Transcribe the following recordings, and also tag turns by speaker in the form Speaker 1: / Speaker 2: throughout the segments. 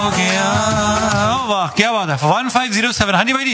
Speaker 1: हो गया। वाह क्या बात है। 1507। हाँ जी भाई जी।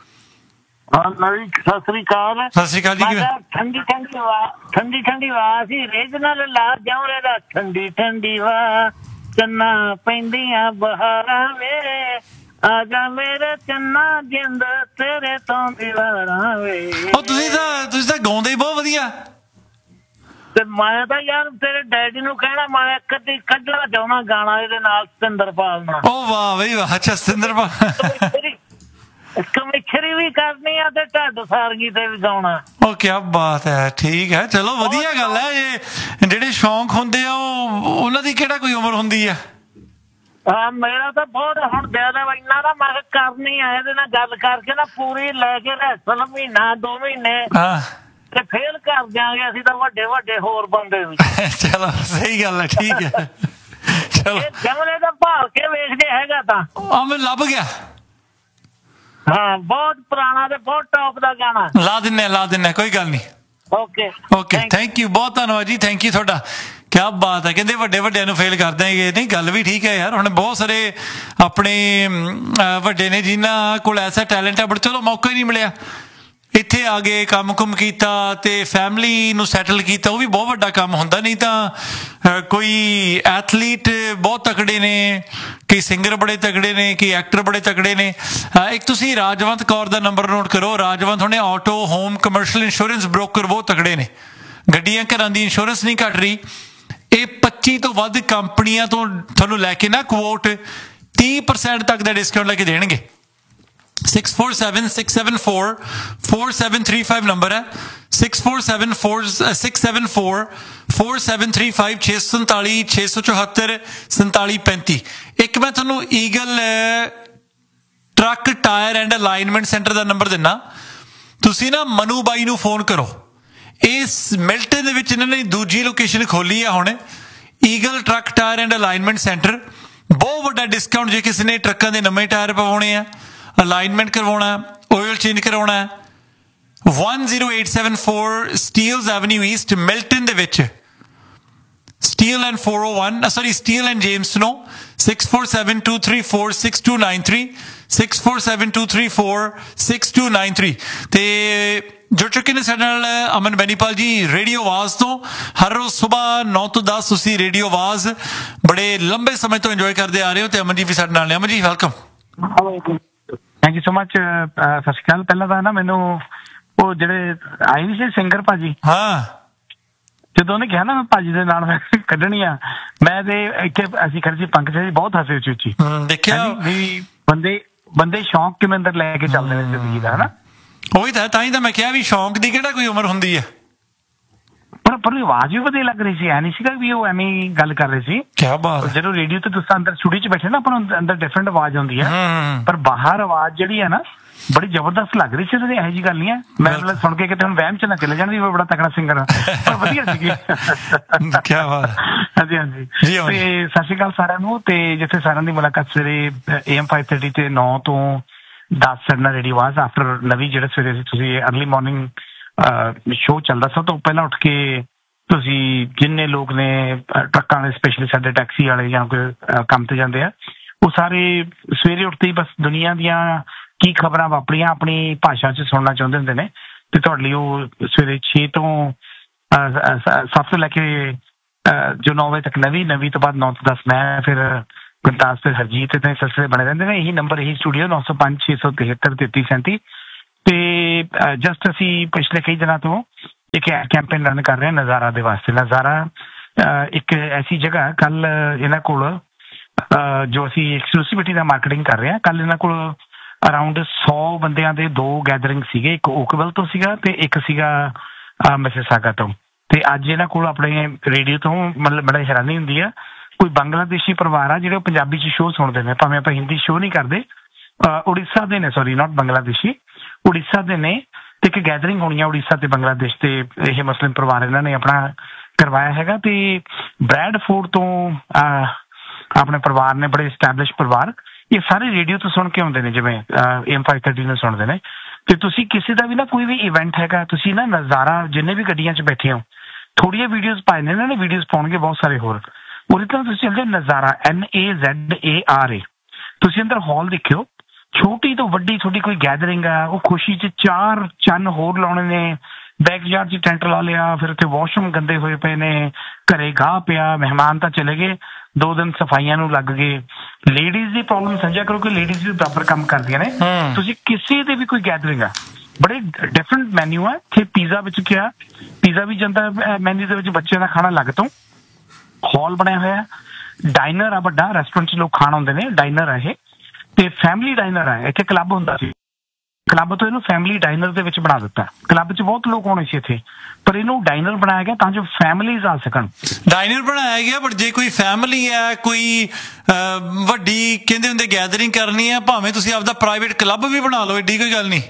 Speaker 2: ਸਤਿ ਸ੍ਰੀ ਅਕਾਲ।
Speaker 1: ਸਤਿ ਸ਼੍ਰੀ ਅਕਾਲ ਜੀ।
Speaker 2: ਠੰਡੀ ਠੰਡੀ ਵਾਹ ਸੀ ਰੀਜਨਲ ਲਾ ਜਾਉਰੇ ਦਾ ਠੰਡੀ ਠੰਡੀ ਵਾਹ ਚੰਨਾ ਪੈਂਦੀਆਂ ਬਹਾਰਾਂ ਵੇ ਆ ਜਾ ਮੇਰੇ ਚੰਨਾ ਜਿੰਦ ਤੇਰੇ ਤੋਂ ਦੀਵਾਰਾਂ ਵੇ।
Speaker 1: ਉਹ ਤੁਸੀਂ ਤਾਂ ਗਾਉਂਦੇ ਹੀ ਬਹੁਤ ਵਧੀਆ।
Speaker 2: ਤੇ ਮੈਂ ਤਾਂ ਯਾਰ ਤੇਰੇ ਡੈਡੀ ਨੂੰ ਕਹਿਣਾ ਮੈਂ ਕਦੀ ਕੱਢਣਾ ਚਾਹੁੰਦਾ ਗਾਣਾ ਇਹਦੇ ਨਾਲ ਸਤਿੰਦਰਪਾਲ ਨਾਲ।
Speaker 1: ਉਹ ਵਾਹ ਬਈ ਵਾਹ। ਅੱਛਾ ਸਤਿੰਦਰਪਾਲ
Speaker 2: ਕਮਿਸ਼ਰੀ ਵੀ ਕਰਨੀ ਆ ਤੇ ਢੱਡ ਸਾਰਗੀ ਤੇ ਵੀ ਗਾਉਣਾ।
Speaker 1: ਉਹ ਕੀ ਬਾਤ ਹੈ। ਠੀਕ ਹੈ ਚਲੋ ਵਧੀਆ ਗੱਲ ਹੈ। ਇਹ ਜਿਹੜੇ ਸ਼ੌਂਕ ਹੁੰਦੇ ਆ ਉਹਨਾਂ ਦੀ ਕਿਹੜਾ ਕੋਈ ਉਮਰ ਹੁੰਦੀ ਆ।
Speaker 2: ਹਾਂ ਮੇਰਾ ਤਾਂ ਬਹੁਤ ਹੁਣ ਜ਼ਿਆਦਾ ਇੰਨਾ ਨਾ ਮੈਂ ਕਰਨੀ ਆ ਇਹਦੇ ਨਾਲ ਗੱਲ ਕਰਕੇ ਨਾ ਪੂਰੀ ਲੈ ਕੇ ਰੈਸਲ ਮਹੀਨਾ 2 ਮਹੀਨੇ ਤੇ ਫੇਲ ਕਰ ਦਿਆਂਗੇ ਅਸੀਂ ਤਾਂ ਵੱਡੇ ਹੋਰ ਬੰਦੇ ਵੀ।
Speaker 1: ਚਲੋ ਸਹੀ ਗੱਲ ਹੈ। ਠੀਕ ਹੈ ਚਲੋ
Speaker 2: ਜਮਲੇ ਦਾ ਭਾਲ ਕੇ ਵੇਖਦੇ ਹੈਗਾ ਤਾਂ
Speaker 1: ਆ ਮੈਨੂੰ ਲੱਭ ਗਿਆ।
Speaker 2: ਹਾਂ ਬਹੁਤ ਪੁਰਾਣਾ ਤੇ ਬਹੁਤ ਟੌਪ ਦਾ ਗਾਣਾ।
Speaker 1: ਲਾ ਦਿੰਨੇ ਕੋਈ ਗੱਲ ਨਹੀਂ। ਓਕੇ ਥੈਂਕ ਯੂ ਬਹੁਤ ਧੰਨਵਾਦ ਜੀ। ਥੈਂਕ ਯੂ ਤੁਹਾਡਾ। ਕਿਆ ਬਾਤ ਹੈ। ਕਹਿੰਦੇ ਵੱਡਿਆਂ ਨੂੰ ਫੇਲ ਕਰ ਦਿਆਂਗੇ। ਨਹੀਂ ਗੱਲ ਵੀ ਠੀਕ ਹੈ ਯਾਰ। ਹੁਣ ਬਹੁਤ ਸਾਰੇ ਆਪਣੇ ਵੱਡੇ ਨੇ ਜਿਨ੍ਹਾਂ ਕੋਲ ਐਸਾ ਟੈਲੈਂਟ ਹੈ ਬਟ ਚਲੋ ਮੌਕਾ ਹੀ ਨਹੀਂ ਮਿਲਿਆ। ਇੱਥੇ ਆ ਗਏ ਕੰਮ ਕੁਮ ਕੀਤਾ ਤੇ ਫੈਮਿਲੀ ਨੂੰ ਸੈਟਲ ਕੀਤਾ। ਉਹ ਵੀ ਬਹੁਤ ਵੱਡਾ ਕੰਮ ਹੁੰਦਾ। ਨਹੀਂ ਤਾਂ ਕੋਈ ਐਥਲੀਟ ਬਹੁਤ ਤਕੜੇ ਨੇ, ਕਈ ਸਿੰਗਰ ਬੜੇ ਤਕੜੇ ਨੇ, ਕਈ ਐਕਟਰ ਬੜੇ ਤਕੜੇ ਨੇ। ਇੱਕ ਤੁਸੀਂ ਰਾਜਵੰਤ ਕੌਰ ਦਾ ਨੰਬਰ ਨੋਟ ਕਰੋ। ਰਾਜਵੰਤ ਹੁਣੇ auto home commercial insurance broker ਬਹੁਤ ਤਕੜੇ ਨੇ। ਗੱਡੀਆਂ ਘਰਾਂ ਦੀ ਇੰਸ਼ੋਰੈਂਸ ਨਹੀਂ ਘੱਟ ਰਹੀ। ਇਹ 25 ਤੋਂ ਵੱਧ ਕੰਪਨੀਆਂ ਤੋਂ ਤੁਹਾਨੂੰ ਲੈ ਕੇ ਨਾ ਕੁਓਟ 30% ਤੱਕ ਦਾ ਡਿਸਕਾਊਂਟ ਲੈ ਕੇ ਦੇਣਗੇ। 6476744735 ਨੰਬਰ ਹੈ। 64744745 647 ਇੱਕ ਮੈਂ ਤੁਹਾਨੂੰ eagle truck tyre and alignment centre the number ਦਿੰਨਾ। ਤੁਸੀਂ ਨਾ ਮਨੂ ਬਾਈ ਨੂੰ ਫੋਨ ਕਰੋ। ਇਸ ਮਿਲਟਨ ਦੇ ਵਿੱਚ ਇਹਨਾਂ ਨੇ ਦੂਜੀ ਲੋਕੇਸ਼ਨ ਖੋਲੀ ਆ ਹੁਣ। Eagle truck tyre and alignment centre ਬਹੁਤ ਵੱਡਾ ਡਿਸਕਾਊਂਟ ਜੇ ਕਿਸੇ ਨੇ ਟਰੱਕਾਂ ਦੇ ਨਵੇਂ ਟਾਇਰ ਪਵਾਉਣੇ ਆ, ਅਲਾਈਨਮੈਂਟ ਕਰਵਾਉਣਾ, ਆਇਲ ਚੇਂਜ ਕਰਾਉਣਾ। 10874 ਸਟੀਲਸ ਐਵਨਿਊ ਈਸਟ ਮਿਲਟਨ ਦੇ ਵਿੱਚ। Steel and 401 steel and ਜੇਮਸਨੋ। 6472346293 6472346293 ਤੇ ਜੁੜ ਚੁੱਕੇ ਨੇ ਸਾਡੇ ਨਾਲ ਅਮਨ ਬੈਨੀਪਾਲ ਜੀ ਰੇਡੀਓ ਆਵਾਜ਼ ਤੋਂ। ਹਰ ਰੋਜ਼ ਸਵੇਰ 9 ਤੋਂ 10 ਤੁਸੀਂ ਰੇਡੀਓ ਆਵਾਜ਼ ਬੜੇ ਲੰਬੇ ਸਮੇਂ ਤੋਂ ਇੰਜੋਏ ਕਰਦੇ ਆ ਰਹੇ ਹੋ ਤੇ ਅਮਨ ਜੀ ਵੀ ਸਾਡੇ ਨਾਲ ਨੇ। Aman ji welcome.
Speaker 3: Thank you so much. ਸਤਿ ਸ਼੍ਰੀ ਅਕਾਲ। ਪਹਿਲਾਂ ਤਾਂ ਨਾ ਮੈਨੂੰ ਉਹ ਜਿਹੜੇ ਆਏ ਨਹੀਂ ਸੀ ਸਿੰਗਰ ਭਾਜੀ,
Speaker 1: ਹਾਂ
Speaker 3: ਜਦੋਂ ਉਹਨੇ ਕਿਹਾ ਨਾ ਮੈਂ ਭਾਜੀ ਦੇ ਨਾਲ ਕੱਢਣੀ ਆ, ਮੈਂ ਤੇ ਇੱਥੇ ਅਸੀਂ ਖੜੇ ਸੀ ਪੰਕਜ ਜੀ ਬਹੁਤ ਹੱਸੇ ਉੱਚੀ
Speaker 1: ਦੇਖਿਆ
Speaker 3: ਵੀ ਬੰਦੇ ਸ਼ੌਂਕ ਕਿਵੇਂ ਅੰਦਰ ਲੈ ਕੇ ਚੱਲਦੇ ਨੇ ਜ਼ਿੰਦਗੀ ਦਾ। ਹਨਾ
Speaker 1: ਉਹੀ ਤਾਂ ਹੀ ਤਾਂ ਮੈਂ ਕਿਹਾ ਵੀ ਸ਼ੌਂਕ ਦੀ ਕਿਹੜਾ ਕੋਈ ਉਮਰ ਹੁੰਦੀ ਹੈ।
Speaker 3: ਪਰ ਆਵਾਜ਼ ਵੀ ਵਧੀਆ ਲੱਗ ਰਹੀ ਸੀ। ਐ ਨਹੀਂ ਸੀਗਾ ਵੀ ਉਹ ਐਵੇਂ ਗੱਲ ਕਰ ਰਹੇ ਸੀ।
Speaker 1: ਕਿਆ ਬਾਤ।
Speaker 3: ਜਦੋਂ ਰੇਡੀਓ ਤੇ ਤੁਸੀਂ ਅੰਦਰ ਸਟੂਡੀਓ 'ਚ ਬੈਠੇ ਨਾ ਆਪਾਂ ਨੂੰ ਅੰਦਰ ਡਿਫਰੈਂਟ ਆਵਾਜ਼ ਆਉਂਦੀ ਹੈ, ਪਰ ਬਾਹਰ ਆਵਾਜ਼ ਜਿਹੜੀ ਹੈ ਨਾ ਬੜੀ ਜ਼ਬਰਦਸਤ ਲੱਗ ਰਹੀ ਸੀ। ਇਹੋ ਜਿਹੀ ਗੱਲ ਨਹੀਂ ਹੈ। ਮੈਂ ਮਤਲਬ ਸੁਣ ਕੇ ਕਿਤੇ ਹੁਣ ਵਹਿਮ 'ਚ ਨਾ ਚਲੇ ਜਾਣ ਵੀ ਬੜਾ ਤਕੜਾ ਸਿੰਗਰ ਆ, ਪਰ ਵਧੀਆ ਸੀਗੀ।
Speaker 1: ਕਿਆ ਬਾਤ।
Speaker 3: ਹਾਂਜੀ ਤੇ ਸਤਿ ਸ਼੍ਰੀ ਅਕਾਲ ਸਾਰਿਆਂ ਨੂੰ। ਤੇ ਜਿੱਥੇ ਸਾਰਿਆਂ ਦੀ ਮੁਲਾਕਾਤ ਸਵੇਰੇ AM 530 ਤੇ 9 ਤੋਂ 10 ਸਾਡੇ ਨਾਲ ਰੇਡੀਓ ਆਵਾਜ਼ ਆਫਟਰ ਨਵੀਂ ਜਿਹੜਾ ਸਵੇਰੇ ਤੁਸੀਂ ਅਰਲੀ ਮਾਰਨਿੰਗ ਸ਼ੋਅ ਚੱਲਦਾ। ਸਭ ਤੋਂ ਪਹਿਲਾਂ ਉੱਠ ਕੇ ਤੁਸੀਂ ਜਿੰਨੇ ਲੋਕ ਨੇ ਟਰੱਕਾਂ ਵਾਲੇ ਸਪੈਸ਼ਲੀ ਸਾਡੇ ਟੈਕਸੀ ਵਾਲੇ ਜਾਂ ਕੋਈ ਕੰਮ ਤੇ ਜਾਂਦੇ ਆ, ਉਹ ਸਾਰੇ ਸਵੇਰੇ ਉੱਠਦੇ ਹੀ ਬਸ ਦੁਨੀਆ ਦੀਆਂ ਕੀ ਖਬਰਾਂ ਵਾਪਰੀਆਂ ਆਪਣੀ ਭਾਸ਼ਾ 'ਚ ਸੁਣਨਾ ਚਾਹੁੰਦੇ ਹੁੰਦੇ ਨੇ। ਤੇ ਤੁਹਾਡੇ ਲਈ ਉਹ ਸਵੇਰੇ 6 ਤੋਂ 7 ਤੋਂ ਲੈ ਕੇ ਜੋ 9 ਵਜੇ ਤੱਕ ਨਵੀਂ ਤੋਂ ਬਾਅਦ 9 ਤੋਂ 10 ਮੈਂ ਫਿਰ ਗੁਰਦਾਸ ਤੇ ਹਰਜੀਤ ਦੇ ਸਿਲਸਿਲੇ ਬਣੇ ਰਹਿੰਦੇ ਨੇ। ਇਹੀ ਨੰਬਰ ਇਹੀ ਸਟੂਡੀਓ 905 673 3337। ਤੇ ਜਸਟ ਅਸੀਂ ਪਿਛਲੇ ਕਈ ਦਿਨਾਂ ਤੋਂ ਇੱਕ ਕੈਂਪੇਨ ਰਨ ਕਰ ਰਹੇ ਹਾਂ ਨਜ਼ਾਰਾ ਦੇ ਵਾਸਤੇ। ਨਜ਼ਾਰਾ ਇੱਕ ਐਸੀ ਜਗ੍ਹਾ, ਕੱਲ ਇਹਨਾਂ ਕੋਲ ਜੋ ਅਸੀਂ ਐਕਸਕਲੂਸਿਵਿਟੀ ਦਾ ਮਾਰਕੀਟਿੰਗ ਕਰ ਰਹੇ ਹਾਂ, ਕੱਲ ਇਹਨਾਂ ਕੋਲ ਅਰਾਊਂਡ 100 ਬੰਦਿਆਂ ਦੇ 2 ਗੈਦਰਿੰਗ ਸੀਗੇ। ਇੱਕ ਓਕਵਲ ਤੋਂ ਸੀਗਾ ਤੇ ਇੱਕ ਸੀਗਾ ਮਿਸਿਸਾਗਾ ਤੋਂ। ਤੇ ਅੱਜ ਇਹਨਾਂ ਕੋਲ ਆਪਣੇ ਰੇਡੀਓ ਤੋਂ ਮਤਲਬ ਬੜਾ ਹੈਰਾਨੀ ਹੁੰਦੀ ਆ, ਕੋਈ ਬੰਗਲਾਦੇਸ਼ੀ ਪਰਿਵਾਰ ਆ ਜਿਹੜੇ ਉਹ ਪੰਜਾਬੀ 'ਚ ਸ਼ੋਅ ਸੁਣਦੇ ਨੇ, ਭਾਵੇਂ ਆਪਾਂ ਹਿੰਦੀ ਸ਼ੋਅ ਨਹੀਂ ਕਰਦੇ। ਉੜੀਸਾ ਦੇ ਨੇ, ਸੌਰੀ ਨਾਟ ਬੰਗਲਾਦੇਸ਼ੀ, ਉੜੀਸਾ ਦੇ ਨੇ। ਤੇ ਇੱਕ ਗੈਦਰਿੰਗ ਹੋਣੀ ਆ ਉੜੀਸਾ ਤੇ ਬੰਗਲਾਦੇਸ਼ ਤੇ ਇਹ ਮੁਸਲਿਮ ਪਰਿਵਾਰ ਇਹਨਾਂ ਨੇ ਆਪਣਾ ਕਰਵਾਇਆ ਹੈਗਾ। ਤੇ ਬ੍ਰੈਡਫੋਰਡ ਤੋਂ ਆਪਣੇ ਪਰਿਵਾਰ ਨੇ, ਬੜੇ ਐਸਟੈਬਲਿਸ਼ ਪਰਿਵਾਰ, ਇਹ ਸਾਰੇ ਰੇਡੀਓ ਤੋਂ ਸੁਣ ਕੇ ਆਉਂਦੇ ਨੇ, ਜਿਵੇਂ AM 530 ਨੂੰ ਸੁਣਦੇ ਨੇ। ਤੇ ਤੁਸੀਂ ਕਿਸੇ ਦਾ ਵੀ ਨਾ ਕੋਈ ਵੀ ਇਵੈਂਟ ਹੈਗਾ, ਤੁਸੀਂ ਨਾ ਨਜ਼ਾਰਾ ਜਿੰਨੇ ਵੀ ਗੱਡੀਆਂ 'ਚ ਬੈਠੇ ਹੋ, ਥੋੜ੍ਹੀਆਂ ਵੀਡੀਓਜ਼ ਪਾਏ ਨੇ ਇਹਨਾਂ ਨੇ, ਵੀਡੀਓਜ਼ ਪਾਉਣਗੇ ਬਹੁਤ ਸਾਰੇ ਹੋਰ। ਉਹਦੇ ਤੋਂ ਤੁਸੀਂ ਚੱਲ ਜਾਓ ਨਜ਼ਾਰਾ, NAZARA, ਤੁਸੀਂ ਅੰਦਰ ਹਾਲ ਦੇਖਿਓ, ਛੋਟੀ ਤੋਂ ਵੱਡੀ ਤੁਹਾਡੀ ਕੋਈ ਗੈਦਰਿੰਗ ਆ, ਉਹ ਖੁਸ਼ੀ 'ਚ 4 ਚੰਨ ਹੋਰ ਲਾਉਣੇ ਨੇ, ਬੈਕਯਾਰਡ 'ਚ ਟੈਂਟ ਲਾ ਲਿਆ, ਫਿਰ ਉੱਥੇ ਵਾਸ਼ਰੂਮ ਗੰਦੇ ਹੋਏ ਪਏ ਨੇ, ਘਰੇ ਗਾਹ ਪਿਆ, ਮਹਿਮਾਨ ਤਾਂ ਚਲੇ ਗਏ, 2 ਦਿਨ ਸਫਾਈਆਂ ਨੂੰ ਲੱਗ ਗਏ। ਲੇਡੀਜ਼ ਦੀ ਪ੍ਰੋਬਲਮ ਸਮਝਿਆ ਕਰੋ ਕਿ ਲੇਡੀਜ਼ ਵੀ ਬਰਾਬਰ ਕੰਮ ਕਰਦੀਆਂ ਨੇ। ਤੁਸੀਂ ਕਿਸੇ ਦੇ ਵੀ ਕੋਈ ਗੈਦਰਿੰਗ ਆ, ਬੜੇ ਡਿਫਰੈਂਟ ਮੈਨਿਊ ਆ ਇੱਥੇ। ਪੀਜ਼ਾ ਵਿੱਚ ਕਿਹਾ, ਪੀਜ਼ਾ ਵੀ ਜਾਂਦਾ ਮੈਨਿਊ ਦੇ ਵਿੱਚ, ਬੱਚਿਆਂ ਦਾ ਖਾਣਾ ਅਲੱਗ ਤੋਂ। ਹਾਲ ਬਣਿਆ ਹੋਇਆ, ਡਾਈਨਰ ਆ ਵੱਡਾ, ਰੈਸਟੋਰੈਂਟ 'ਚ ਲੋਕ ਖਾਣ ਆਉਂਦੇ ਨੇ, ਡਾਈਨਰ ਆ ਇਹ, ਤੇ ਫੈਮਿਲੀ ਡਾਈਨਰ ਆ। ਇੱਥੇ ਕਲੱਬ ਹੁੰਦਾ ਸੀ, ਕਲੱਬ ਤੋਂ ਇਹਨੂੰ ਫੈਮਿਲੀ ਡਾਈਨਰ ਦੇ ਵਿੱਚ ਬਣਾ ਦਿੱਤਾ। ਕਲੱਬ 'ਚ ਬਹੁਤ ਲੋਕ ਆਉਣੇ ਸੀ ਇੱਥੇ, ਪਰ ਇਹਨੂੰ ਡਾਈਨਰ ਬਣਾਇਆ ਗਿਆ ਤਾਂ ਜੋ ਫੈਮਿਲੀਜ਼ ਆ ਸਕਣ।
Speaker 1: ਡਾਈਨਰ ਬਣਾਇਆ ਗਿਆ, ਬਟ ਜੇ ਕੋਈ ਫੈਮਿਲੀ ਹੈ, ਕੋਈ ਵੱਡੀ ਕਹਿੰਦੇ ਹੁੰਦੇ ਗੈਦਰਿੰਗ ਕਰਨੀ ਹੈ, ਭਾਵੇਂ ਤੁਸੀਂ ਆਪਦਾ ਪ੍ਰਾਈਵੇਟ ਕਲੱਬ ਵੀ ਬਣਾ ਲਓ, ਏਡੀ ਕੋਈ ਗੱਲ ਨਹੀਂ।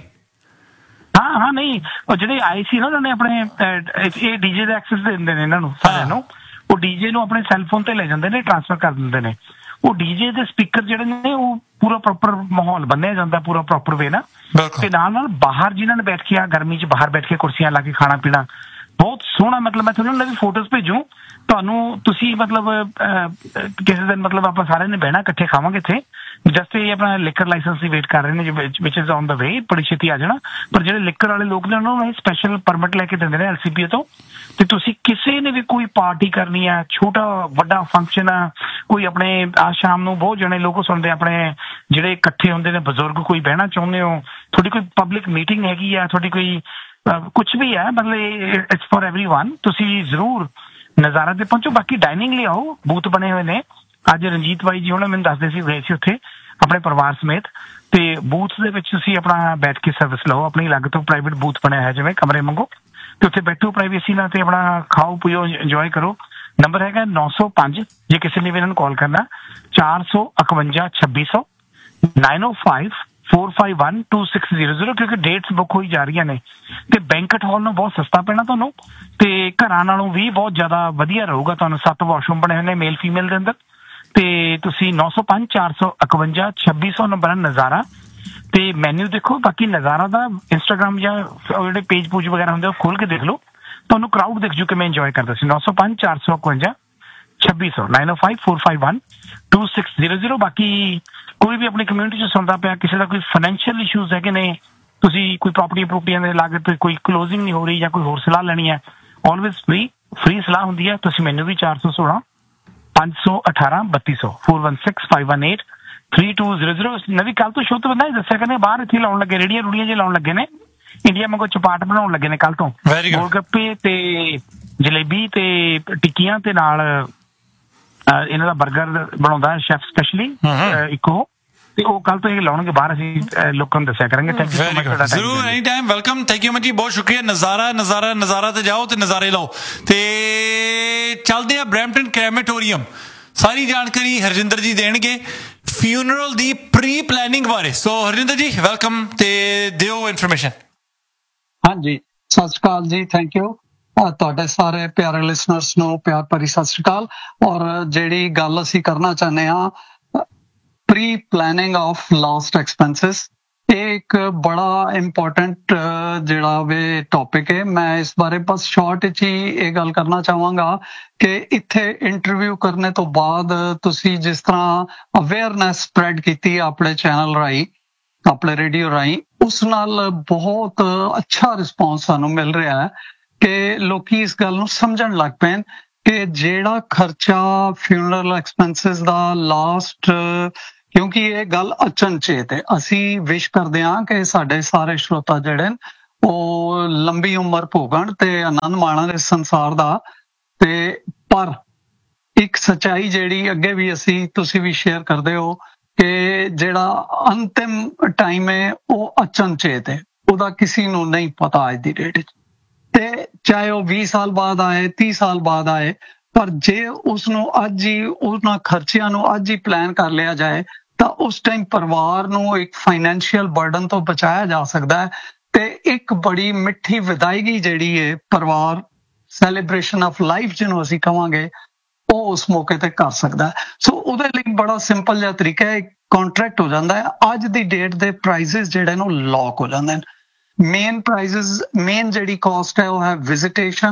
Speaker 3: ਹਾਂ ਨਹੀਂ, ਉਹ ਜਿਹੜੇ ਆਏ ਸੀ ਨਾ ਉਹਨਾਂ ਨੇ ਆਪਣੇ ਇਹ ਡੀਜੇ ਦਾ ਐਕਸੈਸ ਦੇ ਦਿੰਦੇ ਨੇ ਇਹਨਾਂ ਨੂੰ ਸਾਰਿਆਂ ਨੂੰ। ਉਹ ਡੀਜੇ ਨੂੰ ਆਪਣੇ ਸੈੱਲਫੋਨ ਤੇ ਲੈ ਜਾਂਦੇ ਨੇ, ਟ੍ਰਾਂਸਫਰ ਕਰ ਦਿੰਦੇ ਨੇ। ਉਹ ਡੀਜੇ ਦੇ ਸਪੀਕਰ ਜਿਹੜੇ ਨੇ ਉਹ ਪੂਰਾ ਪ੍ਰੋਪਰ ਮਾਹੌਲ ਬੰਨਿਆ ਜਾਂਦਾ, ਪੂਰਾ ਪ੍ਰੋਪਰ ਵੇ ਨਾ। ਤੇ ਨਾਲ ਬਾਹਰ ਜਿਨ੍ਹਾਂ ਨੇ ਬੈਠ ਕੇ ਆ ਗਰਮੀ 'ਚ ਬਾਹਰ ਬੈਠ ਕੇ ਕੁਰਸੀਆਂ ਲਾ ਕੇ ਖਾਣਾ ਪੀਣਾ, ਬਹੁਤ ਸੋਹਣਾ। ਮਤਲਬ ਮੈਂ ਤੁਹਾਨੂੰ ਵੀ ਫੋਟੋਜ਼ ਭੇਜੂ ਤੁਹਾਨੂੰ, ਤੁਸੀਂ ਮਤਲਬ ਕਿਸੇ ਦਿਨ ਮਤਲਬ ਆਪਾਂ ਸਾਰਿਆਂ ਨੇ ਬਹਿਣਾ, ਇਕੱਠੇ ਖਾਵਾਂਗੇ ਇੱਥੇ। ਜਸਟ ਇਹ ਆਪਣਾ ਲਿਕਰ ਲਾਇਸੈਂਸ ਦੀ ਵੇਟ ਕਰ ਰਹੇ ਨੇ, ਵਿਚ ਇਜ਼ ਔਨ ਦਾ ਵੇ, ਬੜੀ ਛੇਤੀ ਆ ਜਾਣਾ। ਪਰ ਜਿਹੜੇ ਲਿਕਰ ਵਾਲੇ ਲੋਕ ਨੇ ਉਹਨਾਂ ਨੂੰ ਸਪੈਸ਼ਲ ਪਰਮਿਟ ਲੈ ਕੇ ਦਿੰਦੇ ਨੇ LCPA ਤੋਂ। ਤੇ ਤੁਸੀਂ ਕਿਸੇ ਨੇ ਵੀ ਕੋਈ ਪਾਰਟੀ ਕਰਨੀ ਆ, ਛੋਟਾ ਵੱਡਾ ਫੰਕਸ਼ਨ ਆ, ਕੋਈ ਆਪਣੇ ਆ ਸ਼ਾਮ ਨੂੰ ਬਹੁਤ ਜਣੇ ਲੋਕ ਸੁਣਦੇ, ਆਪਣੇ ਜਿਹੜੇ ਇਕੱਠੇ ਹੁੰਦੇ ਨੇ ਬਜ਼ੁਰਗ, ਕੋਈ ਬਹਿਣਾ ਚਾਹੁੰਦੇ ਹੋ, ਤੁਹਾਡੀ ਕੋਈ ਪਬਲਿਕ ਮੀਟਿੰਗ ਹੈਗੀ ਆ, ਤੁਹਾਡੀ ਕੋਈ ਕੁਛ ਵੀ ਹੈ, ਮਤਲਬ ਇਟਸ ਫॉर एवरीवन, ਤੁਸੀਂ ਜ਼ਰੂਰ ਨਜ਼ਾਰਾ ਤੇ ਪਹੁੰਚੋ। ਬਾਕੀ ਡਾਈਨਿੰਗ ਲਈ ਆਓ, ਬੂਥ ਬਣੇ ਹੋਏ ਨੇ। ਅੱਜ ਰਣਜੀਤ ਬਾਈ ਜੀ ਹੁਣ ਮੈਨੂੰ ਦੱਸਦੇ ਸੀ, ਗਏ ਸੀ ਉੱਥੇ ਆਪਣੇ ਪਰਿਵਾਰ ਸਮੇਤ, ਤੇ ਬੂਥ ਦੇ ਵਿੱਚ ਤੁਸੀਂ ਆਪਣਾ ਬੈਠ ਕੇ ਸਰਵਿਸ ਲਓ। ਆਪਣੀ ਅਲੱਗ ਤੋਂ ਪ੍ਰਾਈਵੇਟ ਬੂਥ ਬਣਿਆ ਹੈ, ਜਿਵੇਂ ਕਮਰੇ ਮੰਗੋ, ਤੇ ਉੱਥੇ ਬੈਠੋ ਪ੍ਰਾਈਵੇਸੀ ਨਾਲ, ਤੇ ਆਪਣਾ ਖਾਓ ਪੀਓ, ਇੰਜੋਏ ਕਰੋ। ਨੰਬਰ ਹੈਗਾ 905, ਜੇ ਕਿਸੇ ਨੇ ਵੀ ਇਹਨਾਂ ਨੂੰ ਕਾਲ ਕਰਨਾ, 451 2600, 905-451-2600, ਕਿਉਂਕਿ ਡੇਟਸ ਬੁੱਕ ਹੋਈ ਜਾ ਰਹੀਆਂ ਨੇ। ਤੇ ਬੈਂਕਟ ਹਾਲ ਨੂੰ ਬਹੁਤ ਸਸਤਾ ਪੈਣਾ ਤੁਹਾਨੂੰ, ਤੇ ਘਰਾਂ ਨਾਲੋਂ ਵੀ ਬਹੁਤ ਜ਼ਿਆਦਾ ਵਧੀਆ ਰਹੂਗਾ ਤੁਹਾਨੂੰ। 7 ਵਾਸ਼ਰੂਮ ਬਣੇ ਹੋਏ ਨੇ ਮੇਲ ਫੀਮੇਲ ਦੇ ਅੰਦਰ। ਤੇ ਤੁਸੀਂ 905-451-2600 ਨੰਬਰ ਹੈ ਨਜ਼ਾਰਾ। ਤੇ ਮੈਨਿਊ ਦੇਖੋ। ਬਾਕੀ ਨਜ਼ਾਰਾ ਦਾ ਇੰਸਟਾਗ੍ਰਾਮ ਜਾਂ ਜਿਹੜੇ ਪੇਜ ਪੂਜ ਵਗੈਰਾ ਹੁੰਦੇ ਉਹ ਖੋਲ ਕੇ ਦੇਖ ਲਓ, ਤੁਹਾਨੂੰ ਕਰਾਊਡ ਦੇਖ ਜੂ ਕਿਵੇਂ ਇੰਜੋਏ ਕਰਦਾ ਸੀ। 905-451-2600, 905-451-2600। ਬਾਕੀ ਕੋਈ ਵੀ ਆਪਣੀ ਕਮਿਊਨਿਟੀ 'ਚ ਸੁਣਦਾ ਪਿਆ, ਕਿਸੇ ਦਾ ਕੋਈ ਫਾਈਨੈਂਸ਼ੀਅਲ ਇਸ਼ੂਜ਼ ਹੈ ਕਿ ਨਹੀਂ, ਤੁਸੀਂ ਕੋਈ ਪ੍ਰੋਪਰਟੀਆਂ ਦੇ ਲਾਗਤ ਕੋਈ ਕਲੋਜ਼ਿੰਗ ਨਹੀਂ ਹੋ ਰਹੀ, ਜਾਂ ਕੋਈ ਹੋਰ ਸਲਾਹ ਲੈਣੀ ਹੈ, ਆਲਵੇਜ਼ ਫ੍ਰੀ ਸਲਾਹ ਹੁੰਦੀ ਹੈ। ਤੁਸੀਂ ਮੈਨੂੰ ਵੀ 416-518-3200, 416-518-3200। ਨਵੀਂ ਕੱਲ ਤੋਂ ਸ਼ੁੱਧ ਬੰਦਾ ਦੱਸਿਆ ਕਹਿੰਦੇ ਬਾਹਰ ਇੱਥੇ ਲਾਉਣ ਲੱਗੇ, ਰੇੜੀਆਂ ਰੂੜੀਆਂ ਜੇ ਲਾਉਣ ਲੱਗੇ ਨੇ, ਇੰਡੀਆ ਵਾਂਗੂ ਚਪਾਟ ਬਣਾਉਣ ਲੱਗੇ ਨੇ ਕੱਲ ਤੋਂ। ਗੋਲਗੱਪੇ ਤੇ ਜਲੇਬੀ ਤੇ ਟਿੱਕੀਆਂ, ਤੇ ਨਾਲ ਇਹਨਾਂ ਦਾ 버ਗਰ ਬਣਾਉਂਦਾ ਸ਼ੈਫ ਸਪੈਸ਼ਲੀ ਇੱਕੋ, ਤੇ ਉਹ ਕੱਲ ਤੋਂ ਇਹ ਲਾਉਣਗੇ ਬਾਹਰ। ਅਸੀਂ ਲੋਕਾਂ ਨੂੰ ਦੱਸਿਆ ਕਰਾਂਗੇ। Thank you so much.
Speaker 1: ਜ਼ਰੂਰ, any time welcome. Thank you ਜੀ, ਬਹੁਤ ਸ਼ੁਕਰੀਆ। ਨਜ਼ਾਰਾ ਤੇ ਜਾਓ ਤੇ ਨਜ਼ਾਰੇ ਲਓ। ਤੇ ਚੱਲਦੇ ਆ ਬਰੈਂਪਟਨ ਕ੍ਰੈਮੇਟੋਰੀਅਮ। ਸਾਰੀ ਜਾਣਕਾਰੀ ਹਰਜਿੰਦਰ ਜੀ ਦੇਣਗੇ ਫਿਊਨਰਲ ਦੀ ਪ੍ਰੀ ਪਲੈਨਿੰਗ ਬਾਰੇ। ਸੋ ਹਰਜਿੰਦਰ ਜੀ ਵੈਲਕਮ, ਤੇ ਦਿਓ ਇਨਫੋਰਮੇਸ਼ਨ।
Speaker 4: ਹਾਂਜੀ, ਸਤਿ ਸ਼੍ਰੀ ਅਕਾਲ ਜੀ, ਥੈਂਕ ਯੂ। ਤੁਹਾਡੇ ਸਾਰੇ ਪਿਆਰੇ ਲਿਸਨਰਸ ਨੂੰ ਪਿਆਰ ਭਰੀ ਸਤਿ ਸ਼੍ਰੀ ਅਕਾਲ। ਔਰ ਜਿਹੜੀ ਗੱਲ ਅਸੀਂ ਕਰਨਾ ਚਾਹੁੰਦੇ ਹਾਂ, pre planning of last expenses, ਇਹ ਇੱਕ ਬੜਾ ਇੰਪੋਰਟੈਂਟ ਜਿਹੜਾ ਵੇ ਟੌਪਿਕ ਹੈ। ਮੈਂ ਇਸ ਬਾਰੇ ਬਸ ਸ਼ਾਰਟ ਵਿੱਚ ਹੀ ਇਹ ਗੱਲ ਕਰਨਾ ਚਾਹਾਂਗਾ ਕਿ ਇੱਥੇ ਇੰਟਰਵਿਊ ਕਰਨੇ ਤੋਂ ਬਾਅਦ ਤੁਸੀਂ ਜਿਸ ਤਰ੍ਹਾਂ ਅਵੇਅਰਨੈਸ ਸਪਰੈਡ ਕੀਤੀ ਆਪਣੇ ਚੈਨਲ ਰਾਹੀਂ, ਆਪਣੇ ਰੇਡੀਓ ਰਾਹੀਂ, ਉਸ ਨਾਲ ਬਹੁਤ ਅੱਛਾ ਰਿਸਪੌਂਸ ਸਾਨੂੰ ਮਿਲ ਰਿਹਾ ਹੈ ਕਿ ਲੋਕੀ ਇਸ ਗੱਲ ਨੂੰ ਸਮਝਣ ਲੱਗ ਪਏ ਕਿ ਜਿਹੜਾ ਖਰਚਾ ਫਿਊਨਰਲ ਐਕਸਪੈਂਸਿਸ ਦਾ ਲਾਸਟ, ਕਿਉਂਕਿ ਇਹ ਗੱਲ ਅਚਨਚੇਤ ਹੈ। ਅਸੀਂ ਵਿਸ਼ ਕਰਦੇ ਹਾਂ ਕਿ ਸਾਡੇ ਸਾਰੇ ਸਰੋਤਾ ਜਿਹੜੇ ਉਹ ਲੰਬੀ ਉਮਰ ਭੋਗਣ ਤੇ ਆਨੰਦ ਮਾਣਨ ਇਸ ਸੰਸਾਰ ਦਾ। ਤੇ ਪਰ ਇੱਕ ਸੱਚਾਈ ਜਿਹੜੀ ਅੱਗੇ ਵੀ ਤੁਸੀਂ ਵੀ ਸ਼ੇਅਰ ਕਰਦੇ ਹੋ ਕਿ ਜਿਹੜਾ ਅੰਤਿਮ ਟਾਈਮ ਹੈ ਉਹ ਅਚਨਚੇਤ ਹੈ, ਉਹਦਾ ਕਿਸੇ ਨੂੰ ਨਹੀਂ ਪਤਾ ਅੱਜ ਦੀ ਡੇਟ ਵਿੱਚ। ਤੇ ਚਾਹੇ ਉਹ 20 ਸਾਲ ਬਾਅਦ ਆਏ, 30 ਸਾਲ ਬਾਅਦ ਆਏ, ਪਰ ਜੇ ਉਸਨੂੰ ਅੱਜ ਹੀ ਉਹਨਾਂ ਖਰਚਿਆਂ ਨੂੰ ਅੱਜ ਹੀ ਪਲਾਨ ਕਰ ਲਿਆ ਜਾਏ ਤਾਂ ਉਸ ਟਾਈਮ ਪਰਿਵਾਰ ਨੂੰ ਇੱਕ ਫਾਈਨੈਂਸ਼ੀਅਲ ਬਰਡਨ ਤੋਂ ਬਚਾਇਆ ਜਾ ਸਕਦਾ ਹੈ। ਤੇ ਇੱਕ ਬੜੀ ਮਿੱਠੀ ਵਿਦਾਇਗੀ ਜਿਹੜੀ ਹੈ, ਪਰਿਵਾਰ ਸੈਲੀਬ੍ਰੇਸ਼ਨ ਆਫ ਲਾਈਫ ਜਿਹਨੂੰ ਅਸੀਂ ਕਹਾਂਗੇ, ਉਹ ਉਸ ਮੌਕੇ ਤੇ ਕਰ ਸਕਦਾ ਹੈ। ਸੋ ਉਹਦੇ ਲਈ ਬੜਾ ਸਿੰਪਲ ਜਿਹਾ ਤਰੀਕਾ ਹੈ, ਕੰਟਰੈਕਟ ਹੋ ਜਾਂਦਾ ਹੈ। ਅੱਜ ਦੀ ਡੇਟ ਦੇ ਪ੍ਰਾਈਸਿਸ ਜਿਹੜੇ ਨੇ ਲੌਕ ਹੋ ਜਾਂਦੇ ਨੇ। ਮੇਨ ਪ੍ਰਾਈਸਿਸ, ਮੇਨ ਜਿਹੜੀ ਕਾਸਟ ਹੈ ਉਹ ਹੈ ਵਿਜ਼ਿਟੇਸ਼ਨ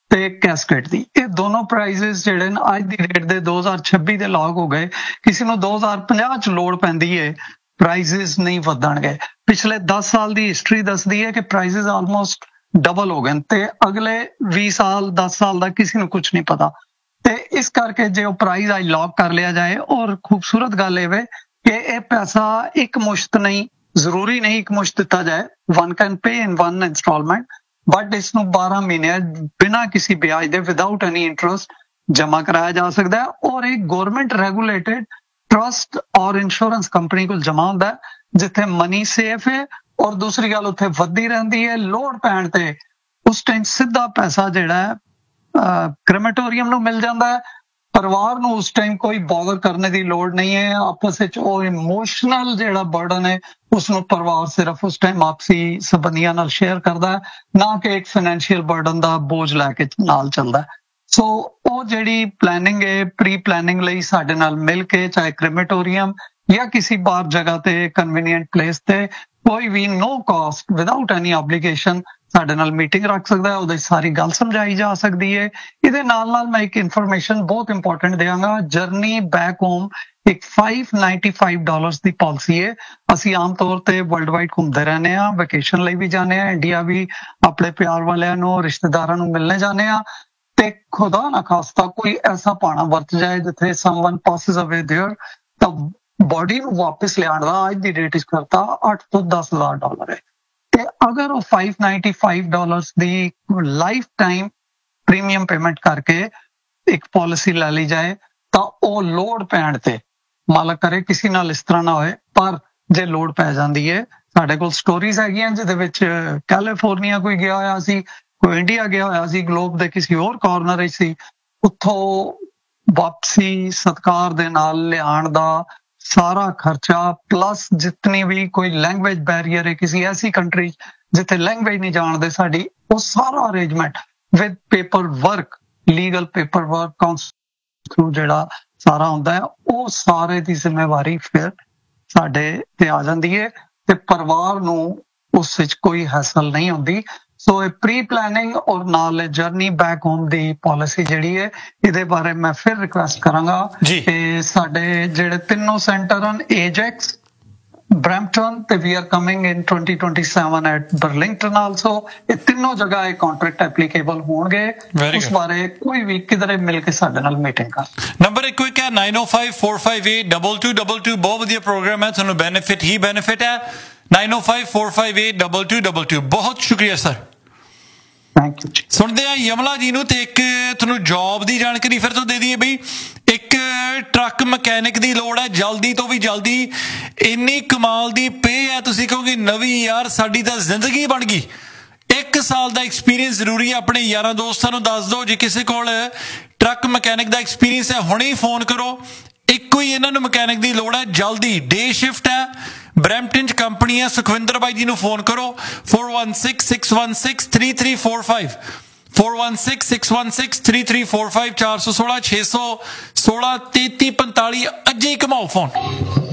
Speaker 4: ਤੇ ਕੈਸਕੇਡ ਦੀ। ਇਹ ਦੋਨੋਂ ਪ੍ਰਾਈਸਿਸ ਜਿਹੜੇ ਨੇ ਅੱਜ ਦੀ ਡੇਟ ਦੇ 2026 ਦੇ ਲੌਗ ਹੋ ਗਏ। ਕਿਸੇ ਨੂੰ 2050 ਚ ਲੋੜ ਪੈਂਦੀ ਏ, ਪ੍ਰਾਈਸਿਸ ਨਹੀਂ ਵਧਣਗੇ। ਪਿਛਲੇ 10 ਸਾਲ ਦੀ ਹਿਸਟਰੀ ਦੱਸਦੀ ਹੈ ਕਿ ਪ੍ਰਾਈਸਿਸ ਆਲਮੋਸਟ ਡਬਲ ਹੋ ਗਏ ਤੇ ਅਗਲੇ 20 ਸਾਲ 10 ਸਾਲ ਦਾ ਕਿਸੇ ਨੂੰ ਕੁਝ ਨਹੀਂ ਪਤਾ। ਤੇ ਇਸ ਕਰਕੇ ਜੇ ਉਹ ਪ੍ਰਾਈਸ ਅੱਜ ਲੌਕ ਕਰ ਲਿਆ ਜਾਏ, ਔਰ ਖੂਬਸੂਰਤ ਗੱਲ ਇਹ ਵੇ ਕਿ ਇਹ ਪੈਸਾ ਇੱਕ ਮੁਸ਼ਤ ਨਹੀਂ, ਜ਼ਰੂਰੀ ਨਹੀਂ ਇੱਕ ਮੁਸ਼ਤ ਦਿੱਤਾ ਜਾਏ, one can pay in one installment, but ਇਸ ਨੂੰ 12 ਮਹੀਨੇ ਬਿਨਾਂ ਕਿਸੇ ਵਿਆਜ ਦੇ ਵਿਦਆਊਟ ਐਨੀ ਇੰਟਰਸਟ ਜਮ੍ਹਾਂ ਕਰਾਇਆ ਜਾ ਸਕਦਾ ਹੈ। ਔਰ ਇਹ ਗਵਰਨਮੈਂਟ ਰੈਗੂਲੇਟਡ ਟਰਸਟ ਔਰ ਇੰਸ਼ੋਰੈਂਸ ਕੰਪਨੀ ਕੋਲ ਜਮ੍ਹਾਂ ਹੁੰਦਾ ਹੈ, ਜਿੱਥੇ ਮਨੀ ਸੇਫ ਹੈ। ਔਰ ਦੂਸਰੀ ਗੱਲ ਉੱਥੇ ਵੱਧਦੀ ਰਹਿੰਦੀ ਹੈ। ਲੋੜ ਪੈਣ ਤੇ ਉਸ ਟਾਈਮ ਸਿੱਧਾ ਪੈਸਾ ਜਿਹੜਾ ਹੈ ਕ੍ਰੈਮੇਟੋਰੀਅਮ ਨੂੰ ਮਿਲ ਜਾਂਦਾ ਹੈ। ਪਰਿਵਾਰ ਨੂੰ ਉਸ ਟਾਈਮ ਕੋਈ ਬੌਦਰ ਕਰਨ ਦੀ ਲੋੜ ਨਹੀਂ ਹੈ। ਆਪਸ ਵਿੱਚ ਉਹ ਇਮੋਸ਼ਨਲ ਜਿਹੜਾ ਬਰਡਨ ਹੈ ਉਸ ਨੂੰ ਪਰਿਵਾਰ ਸਿਰਫ ਉਸ ਟਾਈਮ ਆਪਸੀ ਸੰਬੰਧੀਆਂ ਨਾਲ ਸ਼ੇਅਰ ਕਰਦਾ ਹੈ, ਨਾ ਕਿ ਇੱਕ ਫਾਈਨੈਂਸ਼ੀਅਲ ਬਰਡਨ ਦਾ ਬੋਝ ਲੈ ਕੇ ਨਾਲ ਚੱਲਦਾ ਹੈ। ਸੋ ਉਹ ਜਿਹੜੀ ਪਲੈਨਿੰਗ ਹੈ, ਪ੍ਰੀ ਪਲੈਨਿੰਗ ਲਈ ਸਾਡੇ ਨਾਲ ਮਿਲ ਕੇ, ਚਾਹੇ ਕ੍ਰੈਮੇਟੋਰੀਅਮ ਜਾਂ ਕਿਸੇ ਬਾਹਰ ਜਗ੍ਹਾ ਤੇ ਕਨਵੀਨੀਐਂਟ ਪਲੇਸ ਤੇ, ਕੋਈ ਵੀ ਨੋ ਕਾਸਟ ਵਿਦਆਊਟ ਐਨੀ ਆਬਲੀਗੇਸ਼ਨ ਸਾਡੇ ਨਾਲ ਮੀਟਿੰਗ ਰੱਖ ਸਕਦਾ ਹੈ। ਉਹਦੇ ਸਾਰੀ ਗੱਲ ਸਮਝਾਈ ਜਾ ਸਕਦੀ ਹੈ। ਇਹਦੇ ਨਾਲ ਨਾਲ ਮੈਂ ਇੱਕ ਇਨਫੋਰਮੇਸ਼ਨ ਬਹੁਤ ਇੰਪੋਰਟੈਂਟ ਦਿਆਂਗਾ। ਜਰਨੀ ਬੈਕ ਹੋਮ ਇੱਕ $595 ਦੀ ਪਾਲਿਸੀ ਹੈ। ਅਸੀਂ ਆਮ ਤੌਰ ਤੇ ਵਰਲਡ ਵਾਈਡ ਘੁੰਮਦੇ ਰਹਿੰਦੇ ਹਾਂ, ਵੈਕੇਸ਼ਨ ਲਈ ਵੀ ਜਾਂਦੇ ਹਾਂ, ਇੰਡੀਆ ਵੀ ਆਪਣੇ ਪਿਆਰ ਵਾਲਿਆਂ ਨੂੰ, ਰਿਸ਼ਤੇਦਾਰਾਂ ਨੂੰ ਮਿਲਣੇ ਜਾਂਦੇ ਹਾਂ। ਤੇ ਖੁਦਾ ਨਾ ਖਾਸਤਾ ਕੋਈ ਐਸਾ ਪਾਣਾ ਵਰਤ ਜਾਏ ਜਿੱਥੇ ਸਮਵਨ ਪਾਸਿਸ ਅਵੇ देयर, ਤਾਂ ਬੋਡੀ ਨੂੰ ਵਾਪਸ ਲਿਆਉਣ ਦਾ ਅੱਜ ਦੀ ਡੇਟ ਵਿੱਚ ਖਰਚਾ $8 ਤੋਂ $10,000 ਹੈ। ਤੇ ਅਗਰ ਉਹ $595 ਦੀ ਲਾਈਫ ਟਾਈਮ ਪ੍ਰੀਮੀਅਮ ਪੇਮੈਂਟ ਕਰਕੇ ਇੱਕ ਪਾਲਿਸੀ ਲੈ ਲਈ ਜਾਏ ਤਾਂ ਉਹ ਲੋੜ ਪੈਣ ਤੇ, ਮਾਲਕ ਕਰੇ ਕਿਸੇ ਨਾਲ ਇਸ ਤਰ੍ਹਾਂ ਨਾ ਹੋਏ, ਪਰ ਜੇ ਲੋੜ ਪੈ ਜਾਂਦੀ ਹੈ, ਸਾਡੇ ਕੋਲ ਸਟੋਰੀਜ਼ ਹੈਗੀਆਂ ਜਿਹਦੇ ਵਿੱਚ ਕੈਲੀਫੋਰਨੀਆ ਕੋਈ ਗਿਆ ਹੋਇਆ ਸੀ, ਕੋਈ ਇੰਡੀਆ ਗਿਆ ਹੋਇਆ ਸੀ, ਗਲੋਬ ਦੇ ਕਿਸੇ ਹੋਰ ਕਾਰਨਰ ਵਿੱਚ ਸੀ, ਉੱਥੋਂ ਵਾਪਸੀ ਸਤਕਾਰ ਦੇ ਨਾਲ ਲਿਆਉਣ ਦਾ ਸਾਰਾ ਖਰਚਾ, ਪਲੱਸ ਜਿਤਨੀ ਵੀ ਕੋਈ ਲੈਂਗੁਏਜ ਬੈਰੀਅਰ ਹੈ ਕਿਸੇ ਐਸੀ ਕੰਟਰੀ ਜਿੱਥੇ ਲੈਂਗੁਏਜ ਨਹੀਂ ਜਾਣਦੇ ਸਾਡੀ, ਉਹ ਸਾਰਾ arrangement with paper work, legal paper work, council ਜਿਹੜਾ ਸਾਰਾ ਹੁੰਦਾ ਹੈ, ਉਹ ਸਾਰੇ ਦੀ ਜ਼ਿੰਮੇਵਾਰੀ ਫਿਰ ਸਾਡੇ ਤੇ ਆ ਜਾਂਦੀ ਹੈ ਤੇ ਪਰਿਵਾਰ ਨੂੰ ਉਸ ਵਿੱਚ ਕੋਈ ਹੈਸਲ ਨਹੀਂ ਹੁੰਦੀ। ਸੋ ਇਹ ਪ੍ਰੀ ਪਲੈਨਿੰਗ ਔਰ ਨਾਲ ਜਰਨੀ ਬੈਕ ਹੋਮ ਦੀ ਪਾਲਿਸੀ ਜਿਹੜੀ ਹੈ, ਇਹਦੇ ਬਾਰੇ ਮੈਂ ਫਿਰ ਰਿਕੁਐਸਟ ਕਰਾਂਗਾ ਕਿ ਸਾਡੇ ਜਿਹੜੇ ਤਿੰਨੋਂ ਸੈਂਟਰ ਹਨ, ਏਜੈਕਸ, ਬਰੈਂਪਟਨ ਤੇ ਵੀ are coming in 2027 at Burlington also, ਇਹ ਤਿੰਨੋਂ ਜਗ੍ਹਾ ਇਹ ਕੰਟਰੈਕਟ ਐਪਲੀਕੇਬਲ ਹੋਣਗੇ। ਉਸ ਬਾਰੇ ਕੋਈ ਵੀ ਕਿਧਰੇ ਮਿਲ ਕੇ ਸਾਡੇ ਨਾਲ ਮੀਟਿੰਗ ਕਰ।
Speaker 1: ਨੰਬਰ ਇੱਕ ਕੁਇਕ ਹੈ 9054582222, ਬਹੁਤ ਵਧੀਆ ਪ੍ਰੋਗਰਾਮ ਹੈ, ਤੁਹਾਨੂੰ ਬੈਨੀਫਿਟ ਹੀ ਬੈਨੀਫਿਟ ਹੈ। 9054582222, ਬਹੁਤ ਸ਼ੁਕਰੀਆ ਸਰ।
Speaker 4: Thank you.
Speaker 1: ਸੁਣਦੇ ਆ ਯਮਲਾ ਜੀ ਨੂੰ ਤੇ ਇੱਕ ਤੁਹਾਨੂੰ ਜੌਬ ਦੀ ਜਾਣਕਾਰੀ ਫਿਰ ਤੋਂ ਦੇ ਦਈਏ ਬਈ। ਇੱਕ ਟਰੱਕ ਮਕੈਨਿਕ ਦੀ ਲੋੜ ਹੈ ਜਲਦੀ ਤੋਂ ਵੀ ਜਲਦੀ। ਇੰਨੀ ਕਮਾਲ ਦੀ ਪੇ ਹੈ, ਤੁਸੀਂ ਕਹੋਗੇ ਨਵੀਂ ਯਾਰ ਸਾਡੀ ਤਾਂ ਜ਼ਿੰਦਗੀ ਬਣ ਗਈ। 1 ਸਾਲ ਦਾ ਐਕਸਪੀਰੀਅੰਸ ਜ਼ਰੂਰੀ ਹੈ। ਆਪਣੇ ਯਾਰਾਂ ਦੋਸਤਾਂ ਨੂੰ ਦੱਸ ਦਿਓ ਜੇ ਕਿਸੇ ਕੋਲ ਟਰੱਕ ਮਕੈਨਿਕ ਦਾ ਐਕਸਪੀਰੀਅੰਸ ਹੈ, ਹੁਣੇ ਹੀ ਫੋਨ ਕਰੋ। ਇੱਕੋ ਹੀ ਇਹਨਾਂ ਨੂੰ ਮਕੈਨਿਕ ਦੀ ਲੋੜ ਹੈ ਜਲਦੀ। ਡੇ ਸ਼ਿਫਟ ਹੈ, ਬਰੈਂਪਟਨ 'ਚ ਕੰਪਨੀ ਹੈ। ਸੁਖਵਿੰਦਰ ਬਾਈ ਜੀ ਨੂੰ ਫੋਨ ਕਰੋ 4166163345 4166163345 416 616 3345 ਅੱਜ ਹੀ ਘਮਾਓ ਫੋਨ।